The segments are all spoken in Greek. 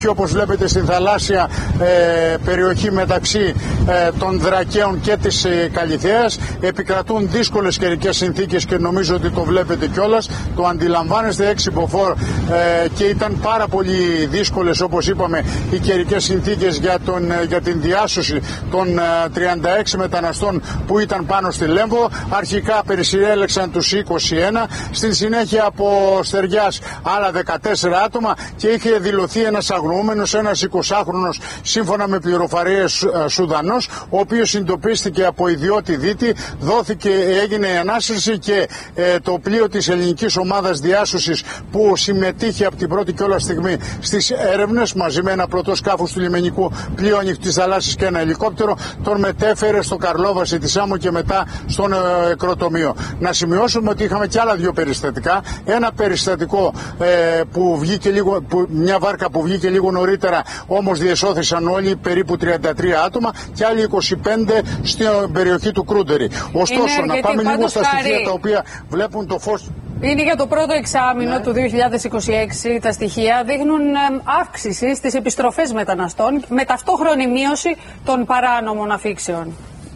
Και όπως βλέπετε στην θαλάσσια περιοχή μεταξύ των Δρακαίων και της Καλιθέας επικρατούν δύσκολες καιρικές συνθήκες και νομίζω ότι το βλέπετε κιόλας, το αντιλαμβάνεστε εξυποφόρ και ήταν πάρα πολύ δύσκολες, όπως είπαμε, οι καιρικές συνθήκες για την διάσωση των 36 μεταναστών που ήταν πάνω στη Λέμβο. Αρχικά περισυέλεξαν τους 21, στην συνέχεια από στεριάς άλλα 14 άτομα και είχε δηλωθεί ένας αγνοούμενος, ένας 20χρονος, σύμφωνα με πληροφορίες Σουδανός, ο οποίος συντοπίστηκε από ιδιώτη Δίτη, έγινε η ανάσυρση και το πλοίο της ελληνικής ομάδας διάσωσης που συμμετείχε από την πρώτη κιόλας στιγμή στις έρευνες, μαζί με ένα πρωτοσκάφος του λιμενικού, πλοίο ανοιχτής θαλάσσης και ένα ελικόπτερο, τον μετέφερε στο Καρλόβαση της Άμμου και μετά στον νεκροτομείο. Να σημειώσουμε ότι είχαμε κι άλλα δύο περιστατικά. Ένα περιστατικό που βγήκε μια βάρκα που βγήκε λίγο νωρίτερα, όμως διεσώθησαν όλοι, περίπου 33 άτομα, και άλλοι 25 στην περιοχή του Κρούντερη. Ωστόσο, να πάμε λίγο στα στοιχεία τα οποία βλέπουν το φως. Είναι για το πρώτο εξάμηνο του 2026. Τα στοιχεία δείχνουν αύξηση στις επιστροφές μεταναστών με ταυτόχρονη μείωση των παράνομων αφήξεων.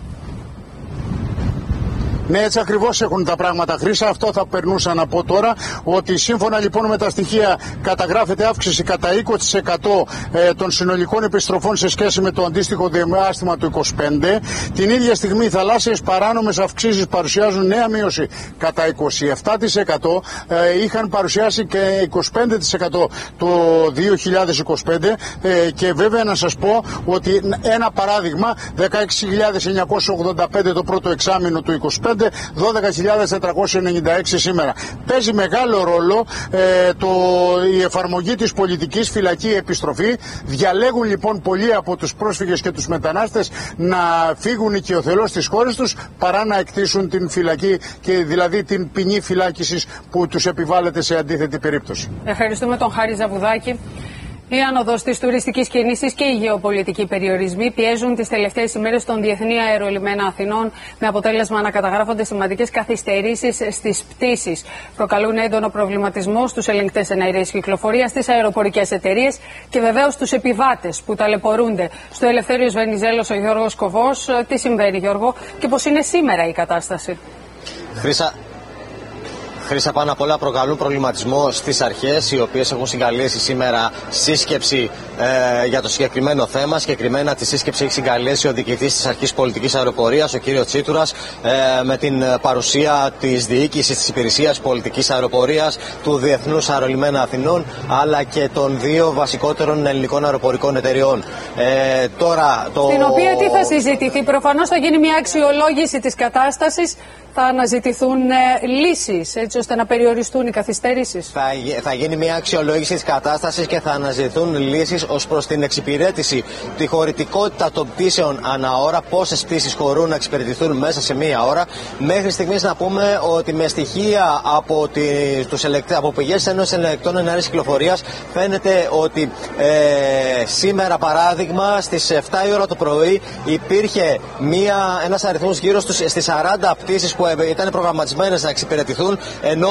Ναι, έτσι ακριβώς έχουν τα πράγματα, Χρύσα. Αυτό θα περνούσα να πω τώρα, ότι σύμφωνα λοιπόν με τα στοιχεία καταγράφεται αύξηση κατά 20% των συνολικών επιστροφών σε σχέση με το αντίστοιχο διάστημα του 25. Την ίδια στιγμή οι θαλάσσιες παράνομες αυξήσεις παρουσιάζουν νέα μείωση κατά 27%. Είχαν παρουσιάσει και 25% το 2025 και βέβαια να σας πω ότι ένα παράδειγμα, 16.985 το πρώτο εξάμηνο του 25, 12.496 σήμερα. Παίζει μεγάλο ρόλο η εφαρμογή της πολιτικής φυλακή επιστροφή. Διαλέγουν λοιπόν πολλοί από τους πρόσφυγες και τους μετανάστες να φύγουν οικειοθελώς στις χώρες τους παρά να εκτίσουν την φυλακή, και δηλαδή την ποινή φυλάκισης που τους επιβάλλεται σε αντίθετη περίπτωση. Ευχαριστούμε τον Χάρη Ζαβουδάκη. Η άνοδος της τουριστικής κίνησης και οι γεωπολιτικοί περιορισμοί πιέζουν τις τελευταίες ημέρες τον Διεθνή Αερολιμένα Αθηνών, με αποτέλεσμα να καταγράφονται σημαντικές καθυστερήσεις στις πτήσεις. Προκαλούν έντονο προβληματισμό στους ελεγκτές εναερίας κυκλοφορίας, στις αεροπορικές εταιρείες και βεβαίως στους επιβάτες που ταλαιπωρούνται. Στο Ελευθέριος Βενιζέλος ο Γιώργος Κοβός. Τι συμβαίνει, Γιώργο, και πώς είναι σήμερα η κατάσταση? Χρύσα, πάνω απ' όλα προκαλούν προβληματισμό στις αρχές, οι οποίες έχουν συγκαλέσει σήμερα σύσκεψη για το συγκεκριμένο θέμα. Συγκεκριμένα τη σύσκεψη έχει συγκαλέσει ο διοικητής της Αρχής Πολιτικής Αεροπορίας, ο κ. Τσίτουρας, με την παρουσία της διοίκησης της Υπηρεσίας Πολιτικής Αεροπορίας, του Διεθνούς Αερολιμένα Αθηνών, αλλά και των δύο βασικότερων ελληνικών αεροπορικών εταιριών. Στην οποία τι θα συζητηθεί? Προφανώς θα γίνει μια αξιολόγηση της κατάστασης. Θα αναζητηθούν λύσεις έτσι ώστε να περιοριστούν οι καθυστερήσεις. Θα γίνει μια αξιολόγηση της κατάστασης και θα αναζητηθούν λύσεις ως προς την εξυπηρέτηση, τη χωρητικότητα των πτήσεων ανά ώρα, πόσες πτήσεις χωρούν να εξυπηρετηθούν μέσα σε μία ώρα. Μέχρι στιγμής να πούμε ότι με στοιχεία από πηγές της Ένωσης Ελεγκτών Εναερίας Κυκλοφορίας φαίνεται ότι σήμερα, παράδειγμα, στις 7 η ώρα το πρωί υπήρχε ένας αριθμός γύρω στις 40 πτήσεις που ήταν προγραμματισμένες να εξυπηρετηθούν, ενώ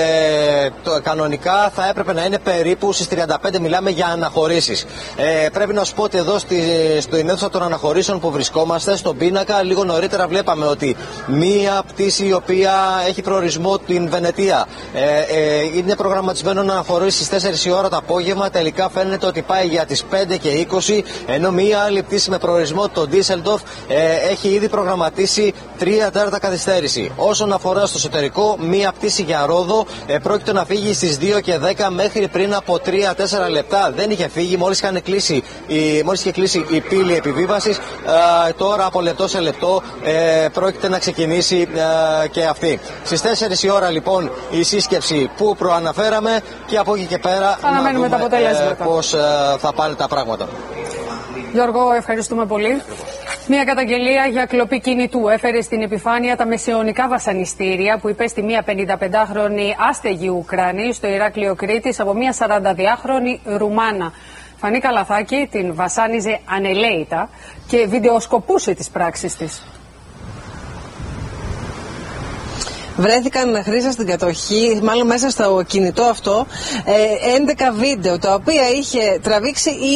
κανονικά θα έπρεπε να είναι περίπου στις 35. Μιλάμε για αναχωρήσεις. Πρέπει να σου πω ότι εδώ στην αίθουσα των αναχωρήσεων που βρισκόμαστε, στον πίνακα, λίγο νωρίτερα βλέπαμε ότι μία πτήση η οποία έχει προορισμό την Βενετία είναι προγραμματισμένο να αναχωρήσει στις 4 η ώρα το απόγευμα. Τελικά φαίνεται ότι πάει για τις 5 και 20, ενώ μία άλλη πτήση με προορισμό το Ντίσελντορφ έχει ήδη προγραμματίσει 3 τέταρτα καθυστέρηση. Όσον αφορά στο εσωτερικό, μία πτήση για Ρόδο πρόκειται να φύγει στις 2 και 10, μέχρι πριν από 3-4 λεπτά δεν είχε φύγει, μόλις είχε κλείσει η πύλη επιβίβασης. Τώρα από λεπτό σε λεπτό πρόκειται να ξεκινήσει και αυτή. Στις 4 η ώρα λοιπόν η σύσκεψη που προαναφέραμε, και από εκεί και πέρα αναμένουμε τα αποτελέσματα. Πώς θα πάνε τα πράγματα. Γιώργο, ευχαριστούμε πολύ. Μια καταγγελία για κλοπή κινητού έφερε στην επιφάνεια τα μεσαιωνικά βασανιστήρια που υπέστη μια 55χρονη άστεγη Ουκρανή στο Ηράκλειο Κρήτης από μια 42χρονη Ρουμάνα. Φανή Καλαθάκη την βασάνιζε ανελαίητα και βιντεοσκοπούσε τις πράξεις της. βρέθηκαν, Χρήστα, στην κατοχή, μάλλον μέσα στο κινητό αυτό, 11 βίντεο, τα οποία είχε τραβήξει